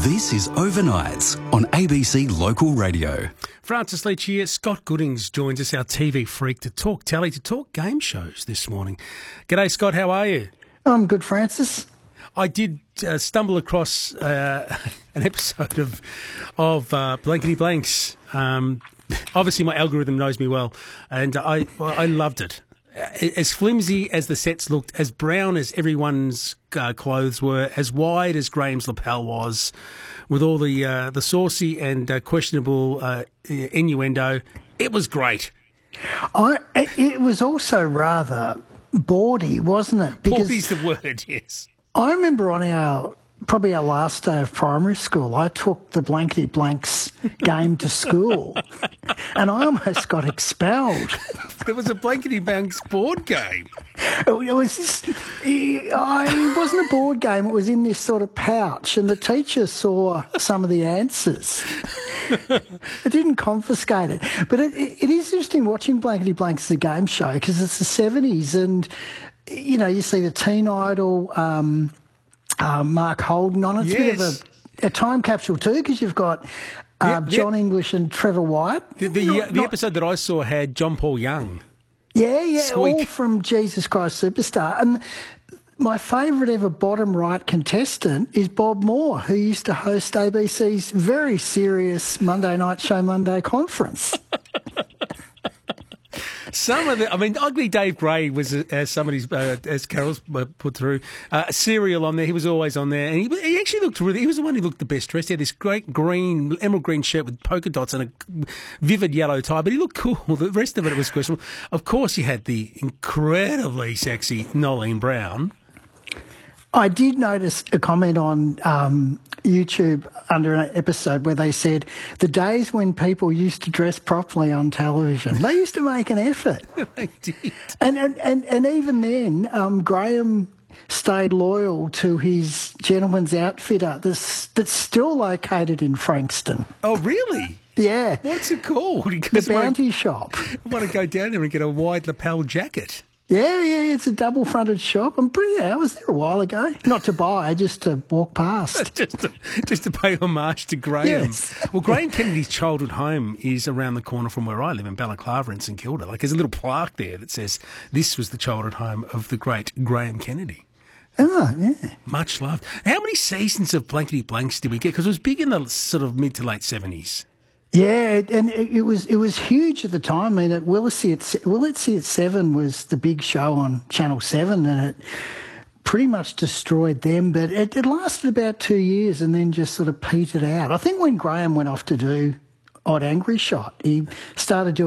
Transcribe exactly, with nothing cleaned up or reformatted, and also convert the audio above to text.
This is Overnights on A B C Local Radio. Francis Leach here. Scott Goodings joins us, our T V freak, to talk telly, to talk game shows this morning. G'day, Scott. How are you? I'm good, Francis. I did uh, stumble across uh, an episode of of uh, Blankety Blanks. Um, obviously, my algorithm knows me well, and I I loved it. As flimsy as the sets looked, as brown as everyone's uh, clothes were, as wide as Graham's lapel was, with all the uh, the saucy and uh, questionable uh, innuendo, it was great. I, it was also rather bawdy, wasn't it? Because bawdy's the word, yes. I remember on our, probably our last day of primary school, I took the Blankety Blanks game to school and I almost got expelled. There was a Blankety Blanks board game. It was just, it wasn't a board game, it was in this sort of pouch and the teacher saw some of the answers. It didn't confiscate it. But it, it is interesting watching Blankety Blanks as a game show because it's the seventies and, you know, you see the Teen Idol, um, uh, Mark Holden on it. It's yes. a bit of a, a time capsule too because you've got uh, yep, John yep. English and Trevor White. The, the, not, the not, episode that I saw had John Paul Young. Yeah, yeah, Squeak. all from Jesus Christ Superstar. And my favourite ever bottom right contestant is Bob Moore, who used to host A B C's very serious Monday Night Show Monday Conference. Some of the, I mean, Ugly Dave Gray was, uh, as somebody's, uh, as Carol's uh, put through, uh, Serial on there. He was always on there. And he, he actually looked really, he was the one who looked the best dressed. He had this great green, emerald green shirt with polka dots and a vivid yellow tie, but he looked cool. The rest of it was questionable. Of course, you had the incredibly sexy Nolene Brown. I did notice a comment on um, YouTube under an episode where they said the days when people used to dress properly on television, they used to make an effort. They did. And, and, and, and even then, um, Graham stayed loyal to his gentleman's outfitter that's, that's still located in Frankston. Oh, really? Yeah. What's it called? The Bounty Shop. I want to go down there and get a wide lapel jacket. Yeah, yeah, it's a double-fronted shop. I'm pretty. I was there a while ago. Not to buy, just to walk past. just, to, just to pay homage to Graham. Yes. Well, Graham Kennedy's childhood home is around the corner from where I live in Balaclava in St Kilda. Like, there's a little plaque there that says this was the childhood home of the great Graham Kennedy. Oh, yeah. Much loved. How many seasons of Blankety Blanks did we get? Because it was big in the sort of mid to late seventies. Yeah, and it was it was huge at the time. I mean, at Willesee at Willesee at seven was the big show on Channel Seven, and it pretty much destroyed them. But it, it lasted about two years, and then just sort of petered out. I think when Graham went off to do Odd Angry Shot, he started doing